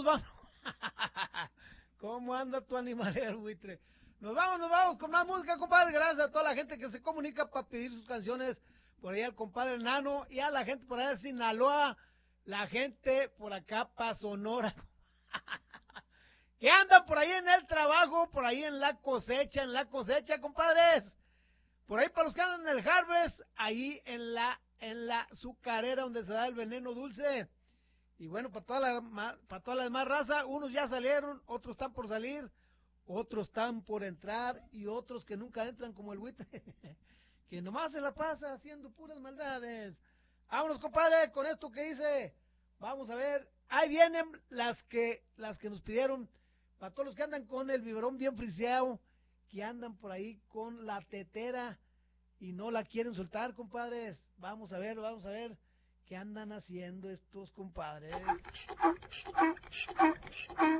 nos vamos. ¿Cómo anda tu animalero, buitre? Nos vamos con más música, compadre. Gracias a toda la gente que se comunica para pedir sus canciones. Por ahí al compadre Nano y a la gente por allá de Sinaloa. La gente por acá para Sonora. Que andan por ahí en el trabajo, por ahí en la cosecha, compadres. Por ahí para los que andan en el harvest, ahí en la azucarera donde se da el veneno dulce. Y bueno, para toda la demás raza, unos ya salieron, otros están por salir, otros están por entrar y otros que nunca entran como el buitre, que nomás se la pasa haciendo puras maldades. Vámonos, compadre, con esto que dice. Vamos a ver, ahí vienen las que nos pidieron, para todos los que andan con el biberón bien friseado, que andan por ahí con la tetera y no la quieren soltar, compadres. Vamos a ver qué andan haciendo estos compadres.